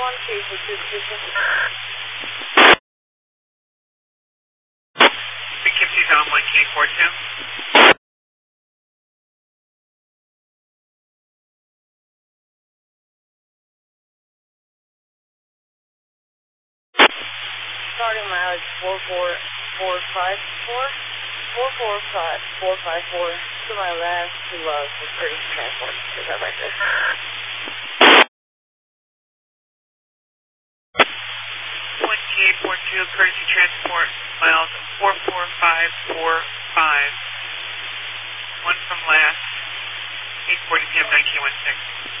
Poughkeepsie's on 1K42. Starting mileage 44454. 45454 to my last to for courtesy transport. Is that right there? 1K42 courtesy transport miles 44545. One from last 8:40 p.m. 9K16.